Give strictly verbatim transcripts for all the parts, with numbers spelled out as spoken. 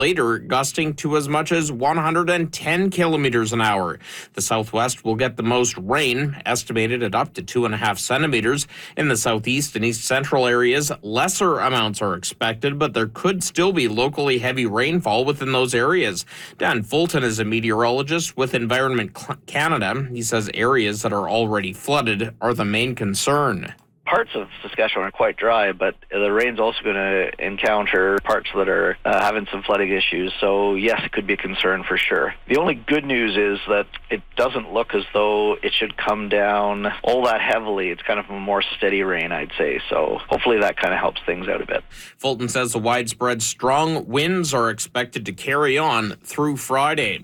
later, gusting to as much as one hundred ten kilometers an hour. The southwest will get the most rain, estimated at up to two and a half centimeters. In the southeast and east central areas, lesser amounts are expected, but there could still be locally heavy rainfall within those areas. Dan Fulton is a meteorologist with Environment Canada. He says areas that are already flooded are the main concern. Parts of Saskatchewan are quite dry, but the rain's also going to encounter parts that are uh, having some flooding issues. So yes, it could be a concern for sure. The only good news is that it doesn't look as though it should come down all that heavily. It's kind of a more steady rain, I'd say. So hopefully that kind of helps things out a bit. Fulton says the widespread strong winds are expected to carry on through Friday.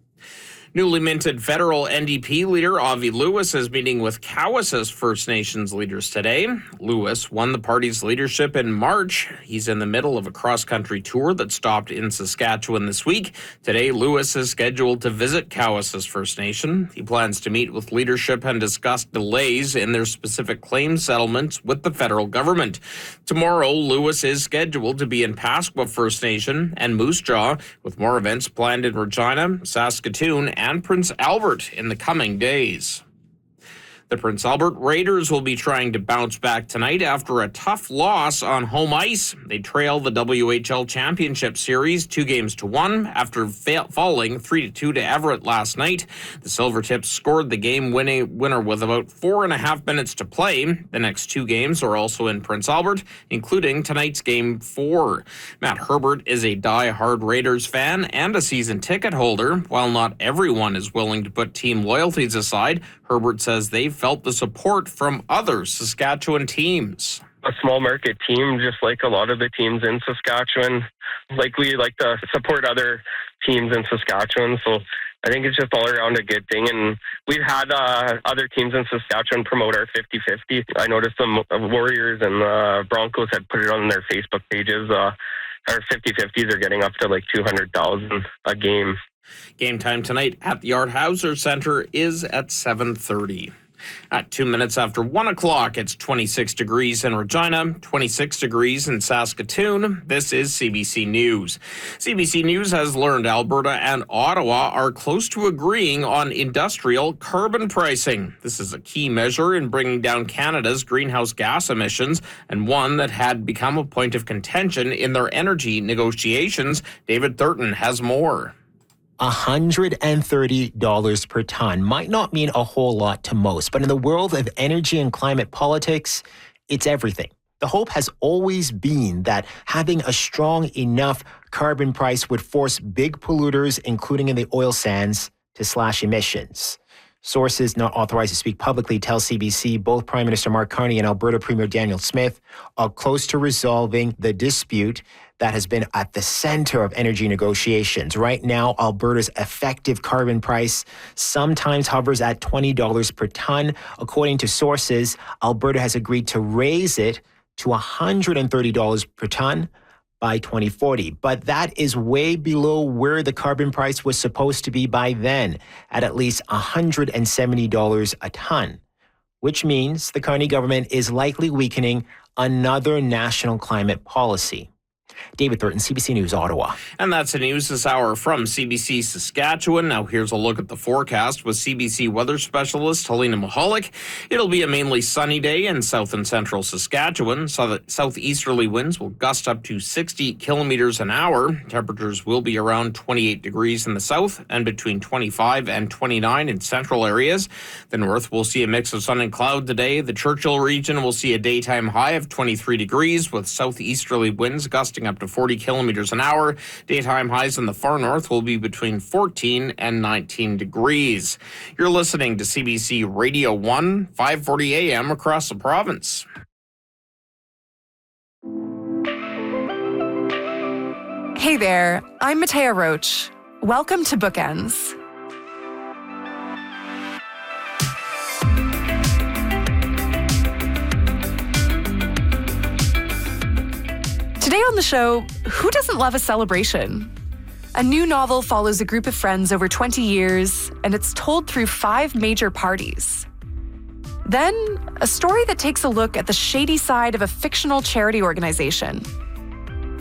Newly minted federal N D P leader Avi Lewis is meeting with Cowessess First Nations leaders today. Lewis won the party's leadership in March. He's in the middle of a cross-country tour that stopped in Saskatchewan this week. Today, Lewis is scheduled to visit Cowessess First Nation. He plans to meet with leadership and discuss delays in their specific claim settlements with the federal government. Tomorrow, Lewis is scheduled to be in Pasqua First Nation and Moose Jaw, with more events planned in Regina, Saskatoon, and Prince Albert in the coming days. The Prince Albert Raiders will be trying to bounce back tonight after a tough loss on home ice. They trail the W H L Championship Series two games to one after fa- falling three to two to Everett last night. The Silvertips scored the game winning winner with about four and a half minutes to play. The next two games are also in Prince Albert, including tonight's game four. Matt Herbert is a die-hard Raiders fan and a season ticket holder. While not everyone is willing to put team loyalties aside, Herbert says they've felt the support from other Saskatchewan teams. A small market team, just like a lot of the teams in Saskatchewan. Like we like to support other teams in Saskatchewan, so I think it's just all around a good thing. And we've had uh, other teams in Saskatchewan promote our fifty-fifty. I noticed some Warriors and uh, Broncos had put it on their Facebook pages. Uh, our fifty-fifties are getting up to like two hundred thousand a game. Game time tonight at the Art Hauser Center is at seven thirty. At two minutes after one o'clock, it's twenty-six degrees in Regina, twenty-six degrees in Saskatoon. This is C B C News. C B C News has learned Alberta and Ottawa are close to agreeing on industrial carbon pricing. This is a key measure in bringing down Canada's greenhouse gas emissions, and one that had become a point of contention in their energy negotiations. David Thurton has more. one hundred thirty dollars per ton might not mean a whole lot to most, but in the world of energy and climate politics, it's everything. The hope has always been that having a strong enough carbon price would force big polluters, including in the oil sands, to slash emissions. Sources not authorized to speak publicly tell C B C both Prime Minister Mark Carney and Alberta Premier Daniel Smith are close to resolving the dispute that has been at the center of energy negotiations. Right now, Alberta's effective carbon price sometimes hovers at twenty dollars per ton. According to sources, Alberta has agreed to raise it to one hundred thirty dollars per ton by twenty forty. But that is way below where the carbon price was supposed to be by then, at at least one hundred seventy dollars a ton, which means the Carney government is likely weakening another national climate policy. David Thurton, C B C News, Ottawa. And that's the news this hour from C B C Saskatchewan. Now here's a look at the forecast with C B C weather specialist Helena Mahalik. It'll be a mainly sunny day in south and central Saskatchewan. So southeasterly winds will gust up to sixty kilometers an hour. Temperatures will be around twenty-eight degrees in the south and between twenty-five and twenty-nine in central areas. The north will see a mix of sun and cloud today. The Churchill region will see a daytime high of twenty-three degrees with southeasterly winds gusting up to forty kilometers an hour. Daytime highs in the far north will be between fourteen and nineteen degrees. You're listening to C B C Radio one, five forty a.m. across the province. Hey there, I'm Matea Roach. Welcome to Bookends. Today on the show, who doesn't love a celebration? A new novel follows a group of friends over twenty years, and it's told through five major parties. Then, a story that takes a look at the shady side of a fictional charity organization.